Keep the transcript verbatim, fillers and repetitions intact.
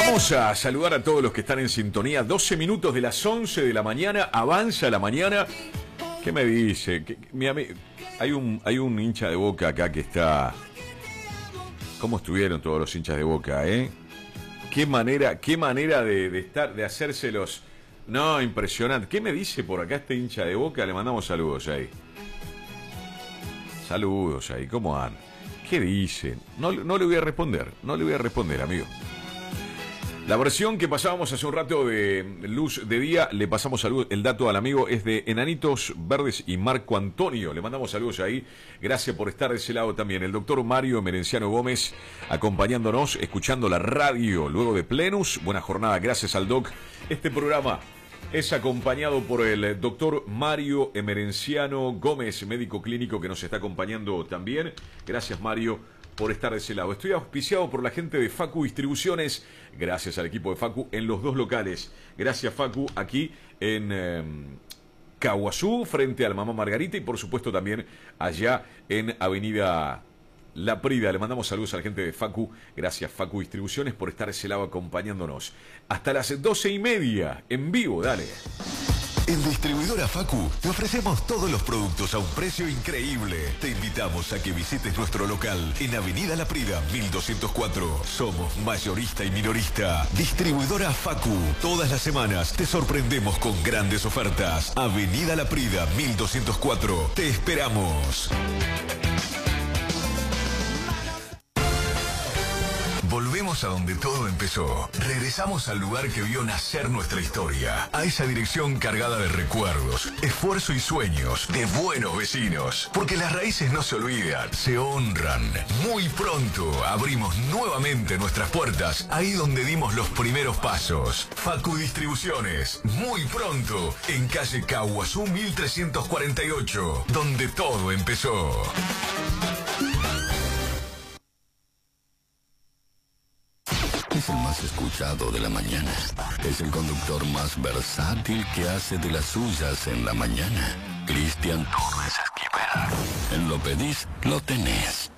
Vamos a saludar a todos los que están en sintonía. doce minutos de las once de la mañana. Avanza la mañana. ¿Qué me dice? ¿Qué, mi ami- hay, un, hay un hincha de Boca acá que está... ¿Cómo estuvieron todos los hinchas de Boca, eh? Qué manera, qué manera de, de estar, de hacérselos... No, impresionante. ¿Qué me dice por acá este hincha de Boca? Le mandamos saludos ahí. Saludos ahí, ¿cómo andan? ¿Qué dicen? No, no le voy a responder, no le voy a responder, amigo. La versión que pasábamos hace un rato de Luz de Día, le pasamos saludos, el dato al amigo es de Enanitos Verdes y Marco Antonio. Le mandamos saludos ahí. Gracias por estar de ese lado también. El doctor Mario Merenciano Gómez acompañándonos, escuchando la radio luego de Plenus. Buena jornada, gracias al doc. Este programa es acompañado por el doctor Mario Emerenciano Gómez, médico clínico que nos está acompañando también. Gracias, Mario, por estar de ese lado. Estoy auspiciado por la gente de Facu Distribuciones. Gracias al equipo de Facu en los dos locales. Gracias, Facu, aquí en eh, Caguazú, frente al Mamá Margarita, y por supuesto también allá en Avenida La Prida. Le mandamos saludos a la gente de Facu. Gracias, Facu Distribuciones, por estar de ese lado acompañándonos. Hasta las doce y media, en vivo, dale. En Distribuidora Facu te ofrecemos todos los productos a un precio increíble. Te invitamos a que visites nuestro local en Avenida La Prida, mil doscientos cuatro. Somos mayorista y minorista. Distribuidora Facu. Todas las semanas te sorprendemos con grandes ofertas. Avenida La Prida, mil doscientos cuatro. Te esperamos. Volvemos a donde todo empezó. Regresamos al lugar que vio nacer nuestra historia. A esa dirección cargada de recuerdos, esfuerzo y sueños de buenos vecinos. Porque las raíces no se olvidan, se honran. Muy pronto abrimos nuevamente nuestras puertas ahí donde dimos los primeros pasos. Facu Distribuciones. Muy pronto en calle Caguazú mil trescientos cuarenta y ocho, donde todo empezó. Es el más escuchado de la mañana. Es el conductor más versátil que hace de las suyas en la mañana. Cristian Torres Esquivel. En Lo Pedís, lo tenés.